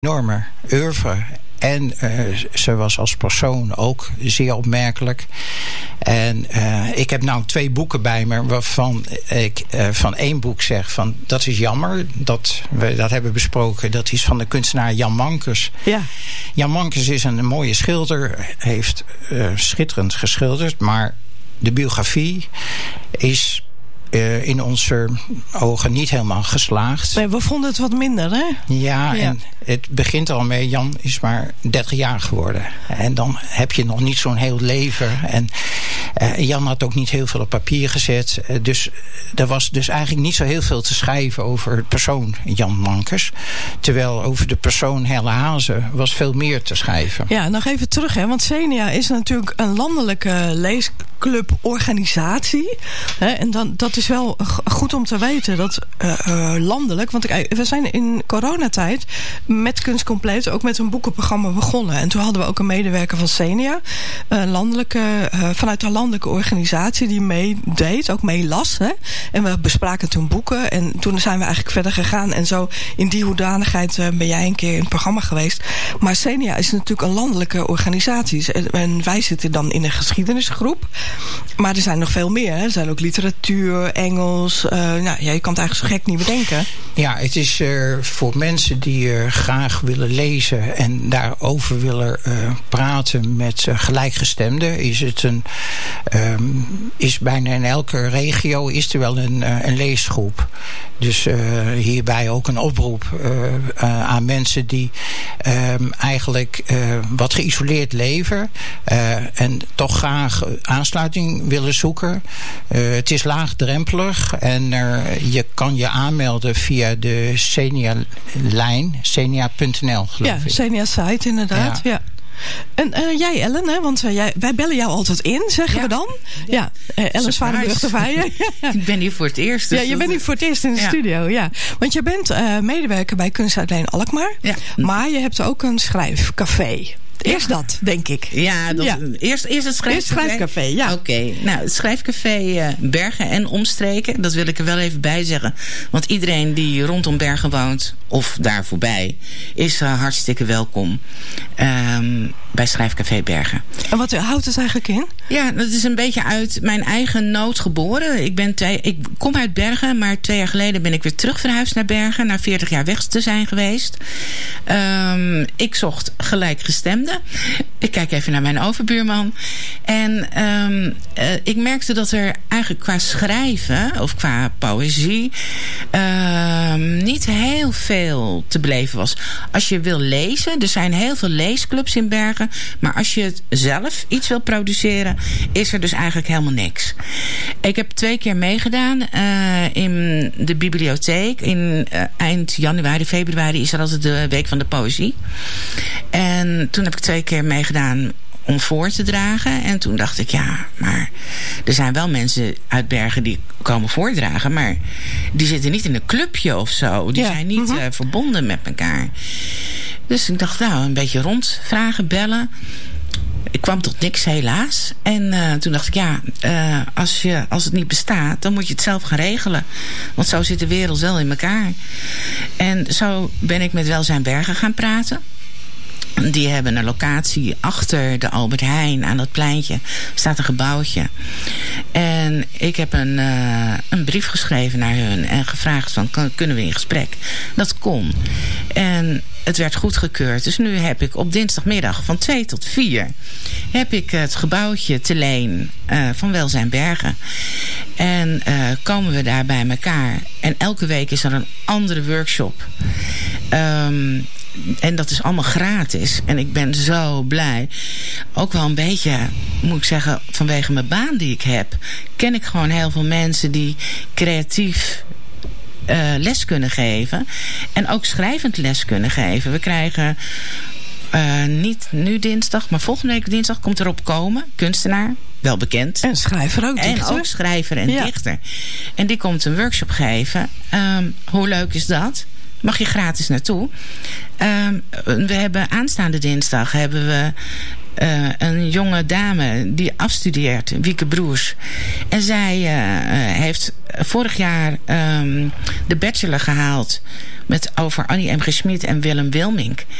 enorme oeuvre. En ze was als persoon ook zeer opmerkelijk. En ik heb nou 2 boeken bij me, waarvan ik van 1 boek zeg van dat is jammer. Dat we dat hebben besproken. Dat is van de kunstenaar Jan Mankes. Ja. Jan Mankes is een mooie schilder. Heeft schitterend geschilderd. Maar de biografie is in onze ogen niet helemaal geslaagd. Nee, we vonden het wat minder, hè? Ja, en het begint al mee. Jan is maar 30 jaar geworden. En dan heb je nog niet zo'n heel leven. En Jan had ook niet heel veel op papier gezet. Dus er was dus eigenlijk niet zo heel veel te schrijven over de persoon Jan Mankes. Terwijl over de persoon Helle Haase was veel meer te schrijven. Ja, nog even terug, hè? Want Xenia is natuurlijk een landelijke leescluborganisatie. En dat is wel goed om te weten. Dat landelijk, want we zijn in coronatijd met Kunst Compleet ook met een boekenprogramma begonnen. En toen hadden we ook een medewerker van Xenia, vanuit de landelijke organisatie die meedeed, ook meelas. Hè? En we bespraken toen boeken. En toen zijn we eigenlijk verder gegaan. En zo in die hoedanigheid ben jij een keer in het programma geweest. Maar Xenia is natuurlijk een landelijke organisatie. En wij zitten dan in een geschiedenisgroep. Maar er zijn nog veel meer. Hè? Er zijn ook literatuur, Engels. Je kan het eigenlijk zo gek niet bedenken. Ja, het is voor mensen die graag willen lezen en daarover willen praten met gelijkgestemden, is bijna in elke regio is er wel een leesgroep. Dus hierbij ook een oproep aan mensen die eigenlijk wat geïsoleerd leven en toch graag aansluiting willen zoeken. Het is laagdrempelig en je kan je aanmelden via de Xenia-lijn, xenia.nl geloof ik. Ja, Xenia-site inderdaad, ja. En jij, Ellen, hè? Want wij bellen jou altijd in, zeggen we dan. Ja, Ellen Zwarenburg de Veijer. Ik ben hier voor het eerst. Dus je bent hier voor het eerst in de studio, ja. Want je bent medewerker bij Kunstuitleen Alkmaar. Ja. Maar je hebt ook een schrijfcafé. Eerst dat, denk ik. Ja, eerst het schrijfcafé. Eerst schrijfcafé, ja. Oké. Nou, het schrijfcafé Bergen en omstreken, dat wil ik er wel even bij zeggen. Want iedereen die rondom Bergen woont, of daar voorbij, is hartstikke welkom bij schrijfcafé Bergen. En wat houdt het eigenlijk in? Ja, dat is een beetje uit mijn eigen nood geboren. Ik kom uit Bergen, maar 2 jaar geleden ben ik weer terug verhuisd naar Bergen, na 40 jaar weg te zijn geweest. Ik zocht gelijkgestemden. Ik kijk even naar mijn overbuurman. En ik merkte dat er eigenlijk qua schrijven of qua poëzie niet heel veel te beleven was. Als je wil lezen, er zijn heel veel leesclubs in Bergen, maar als je het zelf iets wil produceren, is er dus eigenlijk helemaal niks. Ik heb 2 keer meegedaan in de bibliotheek. In eind januari, februari is er altijd de Week van de Poëzie. En toen heb ik 2 keer meegedaan om voor te dragen. En toen dacht ik, ja, maar er zijn wel mensen uit Bergen die komen voordragen, maar die zitten niet in een clubje of zo. Die zijn niet verbonden met elkaar. Dus ik dacht, nou, een beetje rondvragen, bellen. Ik kwam tot niks, helaas. En toen dacht ik, ja, als het niet bestaat, dan moet je het zelf gaan regelen. Want zo zit de wereld wel in elkaar. En zo ben ik met Welzijn Bergen gaan praten. Die hebben een locatie achter de Albert Heijn aan dat pleintje. Staat een gebouwtje. En ik heb een brief geschreven naar hun en gevraagd van, kunnen we in gesprek? Dat kon. En het werd goedgekeurd. Dus nu heb ik op dinsdagmiddag van 2 tot 4... heb ik het gebouwtje te leen van Welzijn Bergen. En komen we daar bij elkaar. En elke week is er een andere workshop. En dat is allemaal gratis. En ik ben zo blij. Ook wel een beetje, moet ik zeggen, vanwege mijn baan die ik heb, ken ik gewoon heel veel mensen die creatief les kunnen geven. En ook schrijvend les kunnen geven. We krijgen niet nu dinsdag, maar volgende week dinsdag komt er op Komen, kunstenaar, wel bekend. En schrijver ook, dichter. En ook schrijver en dichter. En die komt een workshop geven. Hoe leuk is dat? Mag je gratis naartoe. We hebben aanstaande dinsdag een jonge dame die afstudeert, Wieke Broers. En zij heeft vorig jaar de bachelor gehaald over Annie M. G. Schmid en Willem Wilmink.